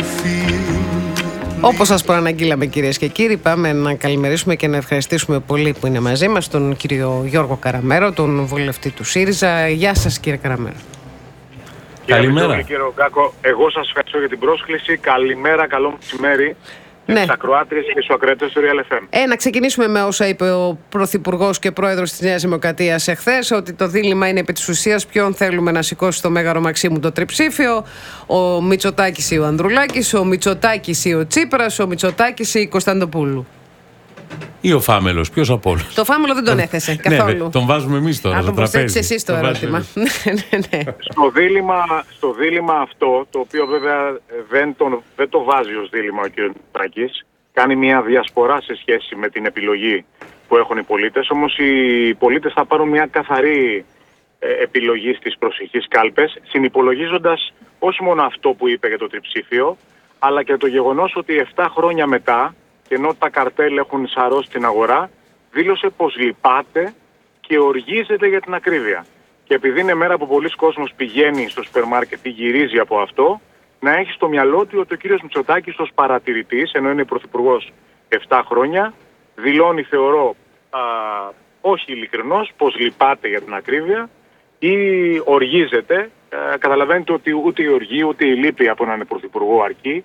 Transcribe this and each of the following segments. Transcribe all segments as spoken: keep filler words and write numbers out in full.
Όπως σας προαναγγείλαμε, κυρίες και κύριοι, πάμε να καλημερίσουμε και να ευχαριστήσουμε πολύ που είναι μαζί μας τον κύριο Γιώργο Καραμέρο, τον βουλευτή του ΣΥΡΙΖΑ. Γεια σας, κύριε Καραμέρο. Καλημέρα. Κύριε, κύριε Ρογκάκο, εγώ σας ευχαριστώ για την πρόσκληση. Καλημέρα, καλό μεσημέρι. Ναι. Στις ακροάτριες και στους ακροατές του Real εφ εμ. Ε, να ξεκινήσουμε με όσα είπε ο Πρωθυπουργός και Πρόεδρος της Νέας Δημοκρατίας εχθές, ότι το δίλημμα είναι επί της ουσίας ποιον θέλουμε να σηκώσει στο Μέγαρο Μαξίμου το τριψήφιο, ο Μητσοτάκης ή ο Ανδρουλάκης, ο Μητσοτάκης ή ο Τσίπρας, ο Μητσοτάκης ή η Κωνσταντοπούλου. Ή ο Φάμελος, ποιος από όλους. Το Φάμελο δεν τον έθεσε καθόλου. Ναι, τον βάζουμε εμείς τώρα. Αν τον προσθέτεις εσείς το ερώτημα. στο, δίλημμα, στο δίλημμα αυτό, το οποίο βέβαια δεν, τον, δεν το βάζει ως δίλημμα ο κ. Μητσοτάκης, κάνει μια διασπορά σε σχέση με την επιλογή που έχουν οι πολίτες. Όμως οι πολίτες θα πάρουν μια καθαρή ε, επιλογή στις προσεχείς κάλπες, συνυπολογίζοντας όχι μόνο αυτό που είπε για το τριψήφιο, αλλά και το γεγονός ότι επτά χρόνια μετά, και ενώ τα καρτέλ έχουν σαρώσει την αγορά, δήλωσε πως λυπάται και οργίζεται για την ακρίβεια. Και επειδή είναι μέρα που πολλοί κόσμος πηγαίνει στο σούπερ μάρκετ ή γυρίζει από αυτό, να έχει στο μυαλό του ότι ο κύριος Μητσοτάκης ως παρατηρητής, ενώ είναι πρωθυπουργός επτά χρόνια, δηλώνει, θεωρώ, α, όχι ειλικρινώς, πως λυπάται για την ακρίβεια ή οργίζεται. Ε, καταλαβαίνετε ότι ούτε η οργή ούτε η λύπη από έναν πρωθυπουργό αρκεί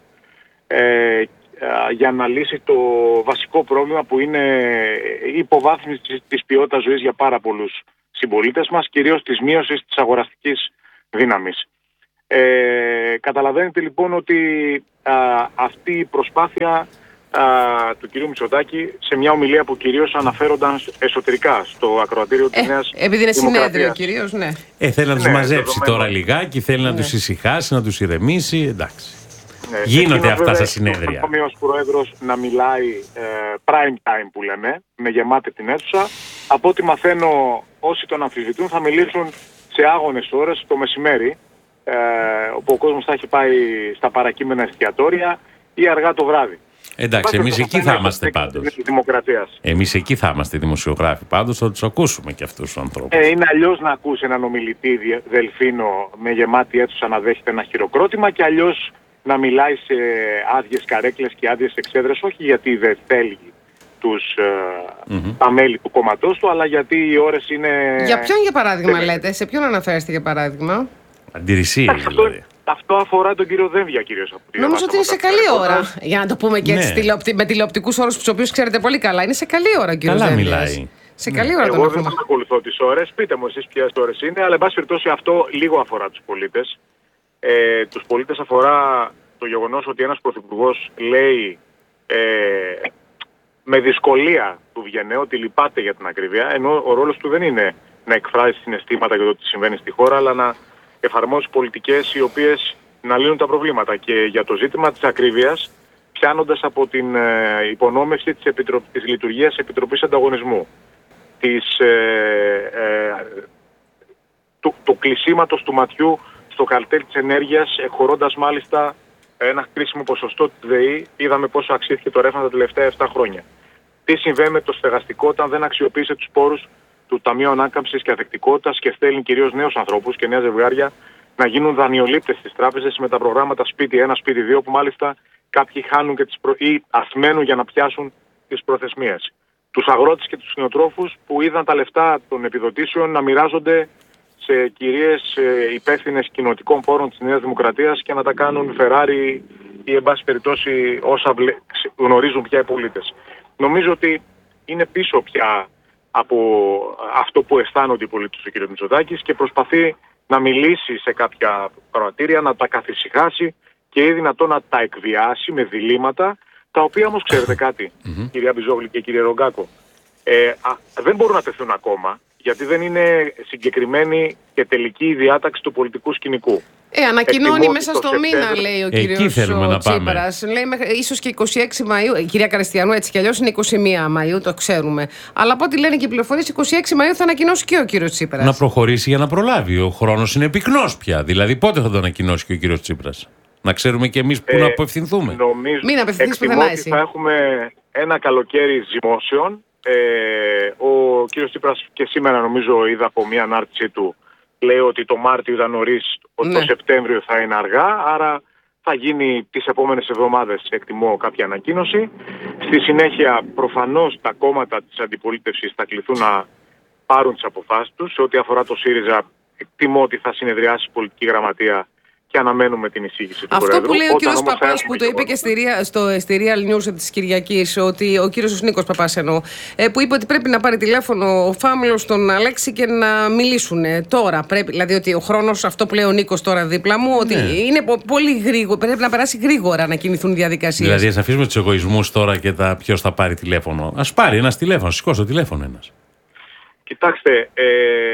ε, για να λύσει το βασικό πρόβλημα που είναι η υποβάθμιση της ποιότητας ζωής για πάρα πολλούς συμπολίτες μας, κυρίως της μείωσης της αγοραστικής δύναμης. Ε, καταλαβαίνετε λοιπόν ότι α, αυτή η προσπάθεια α, του κυρίου Μητσοτάκη, σε μια ομιλία που κυρίως αναφέρονταν εσωτερικά στο ακροατήριο της ε, Νέας επειδή είναι Δημοκρατίας. συνέδριο κυρίως, ναι. Ε, θέλει να τους ναι, μαζέψει δεδομένο. τώρα λιγάκι, θέλει ναι. να τους ησυχάσει, να τους ηρεμήσει, εντάξει. Ναι, γίνονται εκείνο, αυτά βέβαια, στα συνέδρια. Ο ως πρόεδρος να μιλάει ε, prime time που λέμε, με γεμάτη την αίθουσα. Από ό,τι μαθαίνω, όσοι τον αμφισβητούν θα μιλήσουν σε άγονες ώρες το μεσημέρι, ε, όπου ο κόσμος θα έχει πάει στα παρακείμενα εστιατόρια ή αργά το βράδυ. Εντάξει, εμείς εκεί θα είμαστε πάντως. Εμείς εκεί θα είμαστε δημοσιογράφοι πάντως, θα τους ακούσουμε και αυτούς τους ανθρώπους. Ε, είναι αλλιώς να ακούσει έναν ομιλητή Δελφίνο με γεμάτη αίθουσα να δέχεται ένα χειροκρότημα και αλλιώς να μιλάει σε άδειες καρέκλες και άδειες εξέδρες, όχι γιατί δεν θέλει τους, mm-hmm. τα μέλη του κόμματός του, αλλά γιατί οι ώρες είναι... Για ποιον για παράδειγμα δεν... λέτε, σε ποιον αναφέρεστε για παράδειγμα? Αντιρρησίες δηλαδή. Αυτό αφορά τον κύριο Δένδια κυρίως. Νομίζω ότι είναι σε καλή ώρα, για να το πούμε και έτσι, ναι. τηλεοπτι... με τηλεοπτικούς όρους τους οποίους ξέρετε πολύ καλά. Είναι σε καλή ώρα, κύριο Δένδια. Καλά μιλάει. Σε ναι. καλή ώρα Εγώ δεν θα ακολουθώ τις ώρες, πείτε μου εσείς ποιες ώρες είναι, αλλά εν πάση περιπτώσει αυτό λίγο αφορά τους πολίτες. Ε, τους πολίτες αφορά το γεγονός ότι ένας πρωθυπουργός λέει ε, με δυσκολία του βγαίνει ότι λυπάται για την ακρίβεια, ενώ ο ρόλος του δεν είναι να εκφράζει συναισθήματα για το τι συμβαίνει στη χώρα, αλλά να εφαρμόζει πολιτικές οι οποίες να λύνουν τα προβλήματα. Και για το ζήτημα της ακρίβειας, πιάνοντας από την ε, υπονόμευση της, επιτρο... της λειτουργίας Επιτροπής Ανταγωνισμού, της, ε, ε, του, του κλεισίματος του ματιού στο καρτέλ της ενέργειας, εκχωρώντας μάλιστα ένα κρίσιμο ποσοστό του ΔΕΗ, είδαμε πόσο αξίθηκε το ρεύμα τα τελευταία επτά χρόνια. Τι συμβαίνει με το στεγαστικό όταν δεν αξιοποίησε τους πόρους του Ταμείου Ανάκαμψης και Ανθεκτικότητας και στέλνει κυρίως νέους ανθρώπους και νέα ζευγάρια να γίνουν δανειολήπτες στις τράπεζες με τα προγράμματα σπίτι ένα, σπίτι δύο, που μάλιστα κάποιοι χάνουν και τις προ... ή ασμένουν για να πιάσουν τις προθεσμίες. Τους αγρότες και τους κτηνοτρόφους που είδαν τα λεφτά των επιδοτήσεων να μοιράζονται σε κυρίες ε, υπεύθυνες κοινοτικών πόρων της Νέας Δημοκρατίας και να τα κάνουν Ferrari ή εν πάση περιπτώσει όσα βλε... γνωρίζουν πια οι πολίτες. Νομίζω ότι είναι πίσω πια από αυτό που αισθάνονται οι πολίτες του κ. Μητσοτάκης και προσπαθεί να μιλήσει σε κάποια κροατήρια, να τα καθησυχάσει και ή δυνατόν να τα εκβιάσει με διλήμματα, τα οποία όμως ξέρετε κάτι, κυρία Μπιζόγλη και κύριε Ρογκάκο, ε, α, δεν μπορούν να τεθούν ακόμα, γιατί δεν είναι συγκεκριμένη και τελική η διάταξη του πολιτικού σκηνικού. Ε, ανακοινώνει μέσα στο μήνα, λέει ο κύριος Τσίπρας. Λέει ίσως και είκοσι έξι Μαΐου, η κυρία Καριστιανού έτσι κι αλλιώς είναι είκοσι μία Μαΐου, το ξέρουμε. Αλλά από ό,τι λένε και οι πληροφορίες, είκοσι έξι Μαΐου θα ανακοινώσει και ο κύριος Τσίπρας. Να προχωρήσει για να προλάβει. Ο χρόνος είναι πυκνός πια. Δηλαδή, πότε θα το ανακοινώσει και ο κύριος Τσίπρας? Να ξέρουμε και εμείς πού ε, να απευθυνθούμε. Νομίζω, Μην απευθυνθείς πουθενά εσύ. Θα έχουμε ένα καλοκαίρι ζυμώσεων. Ε, ο κύριος Τσίπρας και σήμερα νομίζω είδα από μια ανάρτησή του, λέει ότι το Μάρτιο ήταν νωρίς, ότι ναι. το Σεπτέμβριο θα είναι αργά, άρα Θα γίνει τις επόμενες εβδομάδες, εκτιμώ, κάποια ανακοίνωση. Στη συνέχεια, προφανώς, τα κόμματα της αντιπολίτευσης θα κληθούν να πάρουν τις αποφάσεις τους. Σε ό,τι αφορά το ΣΥΡΙΖΑ, εκτιμώ ότι θα συνεδριάσει η πολιτική γραμματεία και αναμένουμε την εισήγηση του Αυτό Προέδρου. που λέει ο Όταν κύριος όμως Παπάς, που το είπε και στη, στο, στη Real News της Κυριακής, ότι ο κύριος Νίκος Παπάς εννοώ, που είπε ότι πρέπει να πάρει τηλέφωνο ο Φάμελος στον Αλέξη και να μιλήσουν τώρα. Πρέπει, δηλαδή ότι ο χρόνος, αυτό που λέει ο Νίκος τώρα δίπλα μου, ότι ναι. είναι πολύ γρήγορο, πρέπει να περάσει γρήγορα να κινηθούν διαδικασίες. Δηλαδή, ας αφήσουμε τους εγωισμούς τώρα και τα ποιος θα πάρει τηλέφωνο. Ας πάρει ένας τηλέφωνο, σηκώσει το τηλέφωνο ένας. Κοιτάξτε, ε,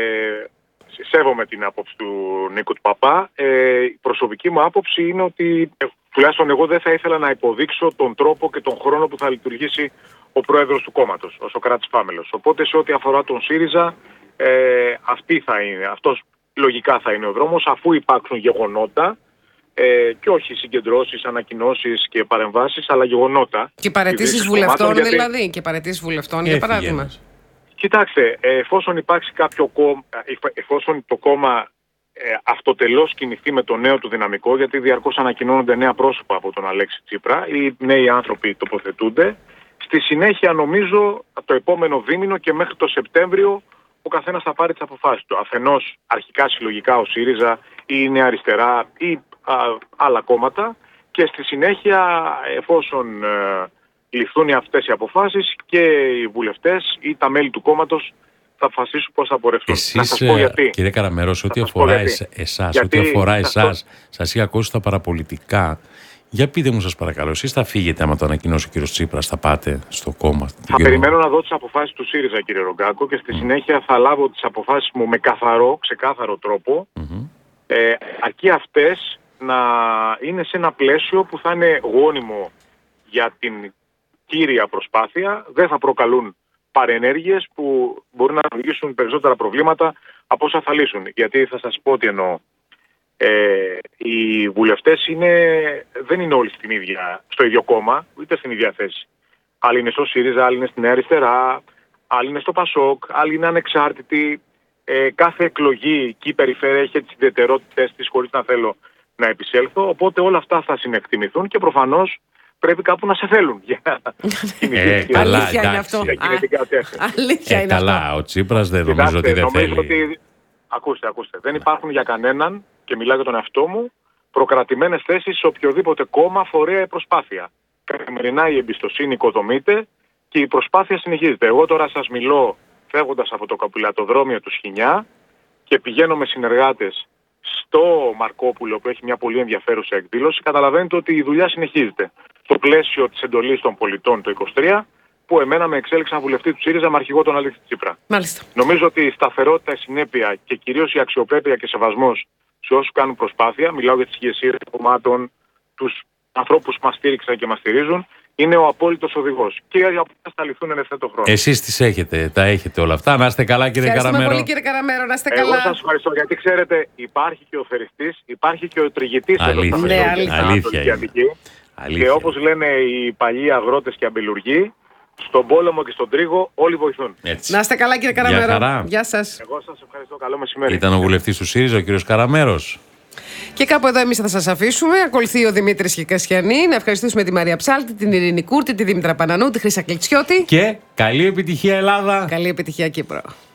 σέβομαι την άποψη του Νίκου του Παπά. Ε, η προσωπική μου άποψη είναι ότι ε, τουλάχιστον εγώ δεν θα ήθελα να υποδείξω τον τρόπο και τον χρόνο που θα λειτουργήσει ο πρόεδρος του κόμματος, ο Σωκράτης Φάμελος. Οπότε σε ό,τι αφορά τον ΣΥΡΙΖΑ, ε, αυτή θα είναι, αυτός λογικά θα είναι ο δρόμος, αφού υπάρξουν γεγονότα ε, και όχι συγκεντρώσεις, ανακοινώσεις και παρεμβάσεις, αλλά γεγονότα. Και παραιτήσεις βουλευτών γιατί... δηλαδή, και παραιτήσεις βουλευτών, για παράδειγμα. Κοιτάξτε, εφόσον υπάρξει κάποιο κόμμα, εφόσον το κόμμα ε, αυτοτελώς κινηθεί με το νέο του δυναμικό, γιατί διαρκώς ανακοινώνονται νέα πρόσωπα από τον Αλέξη Τσίπρα, οι νέοι άνθρωποι τοποθετούνται, στη συνέχεια νομίζω από το επόμενο δίμηνο και μέχρι το Σεπτέμβριο ο καθένας θα πάρει τις αποφάσεις του. Αφενός αρχικά συλλογικά ο ΣΥΡΙΖΑ ή η Νέα Αριστερά ή α, άλλα κόμματα και στη συνέχεια εφόσον... Ε, ληφθούν αυτές οι αποφάσεις και οι βουλευτές ή τα μέλη του κόμματος θα αποφασίσουν πώς θα πορευτούν. Εσείς, να σας πω γιατί. Κύριε Καραμέρος, ό,τι αφορά εσάς, ό,τι αφορά εσάς, σας είχα ακούσει τα παραπολιτικά. Για πείτε μου σας παρακαλώ, εσείς θα φύγετε άμα το ανακοινώσει ο κύριος Τσίπρας, θα πάτε στο κόμμα? Θα περιμένω να δω τις αποφάσεις του ΣΥΡΙΖΑ, κύριε Ρογκάκο, και στη mm. συνέχεια θα λάβω τις αποφάσεις μου με καθαρό, ξεκάθαρο τρόπο, mm-hmm. ε, αρκεί αυτές να είναι σε ένα πλαίσιο που θα είναι γόνιμο για την κύρια προσπάθεια, δεν θα προκαλούν παρενέργειες που μπορεί να οδηγήσουν περισσότερα προβλήματα από όσα θα λύσουν. Γιατί θα σας πω τι εννοώ. Ε, οι βουλευτές είναι, δεν είναι όλοι στην ίδια, στο ίδιο κόμμα, ούτε στην ίδια θέση. Άλλοι είναι στο ΣΥΡΙΖΑ, άλλοι είναι στην Νέα Αριστερά, άλλοι είναι στο ΠΑΣΟΚ, άλλοι είναι ανεξάρτητοι. Ε, κάθε εκλογή και η περιφέρεια έχει τις ιδιαιτερότητες της, χωρίς να θέλω να επισέλθω. Οπότε όλα αυτά θα συνεκτιμηθούν και προφανώς πρέπει κάπου να σε θέλουν για να ε, καλά, αλήθεια είναι αυτό. Αλήθεια είναι καλά, αυτό. Ο Τσίπρας δεν νομίζω Κοιτάξτε, ότι δεν νομίζω θέλει. Ότι... Ακούστε, ακούστε. Δεν υπάρχουν για κανέναν, και μιλάω για τον εαυτό μου, προκρατημένες θέσεις σε οποιοδήποτε κόμμα, φορέα ή προσπάθεια. Καθημερινά η εμπιστοσύνη οικοδομείται και η προσπάθεια συνεχίζεται. Εγώ τώρα σας μιλώ φεύγοντας από το καπηλατοδρόμιο του Σχοινιά και πηγαίνω με συνεργάτες στο Μαρκόπουλο που έχει μια πολύ ενδιαφέρουσα εκδήλωση. Καταλαβαίνετε ότι η δουλειά συνεχίζεται. Στο πλαίσιο της εντολής των πολιτών το είκοσι τρία, που εμένα με εξέλιξαν βουλευτή του ΣΥΡΙΖΑ με αρχηγό τον Αλέξη Τσίπρα. Μάλιστα. Νομίζω ότι η σταθερότητα, η συνέπεια και κυρίως η αξιοπρέπεια και σεβασμός σε όσους κάνουν προσπάθεια, μιλάω για τις ηγεσίες των κομμάτων, τους ανθρώπους που μας στήριξαν και μας στηρίζουν, είναι ο απόλυτος οδηγός. Και οι αποφάσεις θα ληφθούν εν ευθέτω χρόνο. Εσείς τις έχετε, τα έχετε όλα αυτά. Να είστε καλά, κύριε Καραμέρο. Ευχαριστούμε πολύ, κύριε Καραμέρο, να είστε καλά. Εγώ σας ευχαριστώ, γιατί ξέρετε, υπάρχει και ο θεριστής, υπάρχει και ο τριγητής. Αλήθεια, ναι, αλήθεια. αλήθεια, αλήθεια. Και όπως λένε οι παλιοί αγρότες και αμπελουργοί, στον πόλεμο και στον τρίγο όλοι βοηθούν. Έτσι. Να είστε καλά, κύριε Καραμέρο. Γεια σας. Εγώ σας ευχαριστώ. Καλό μεσημέρι. Ήταν ο βουλευτής του ΣΥΡΙΖΑ, ο κύριος Καραμέρος. Και κάπου εδώ εμείς θα σας αφήσουμε. Ακολουθεί ο Δημήτρης Κικασιανή. Να ευχαριστήσουμε τη Μαρία Ψάλτη, την Ειρήνη Κούρτη, τη Δήμητρα Πανανού, τη Χρύσα Κλιτσιώτη. Και καλή επιτυχία, Ελλάδα. Καλή επιτυχία, Κύπρο.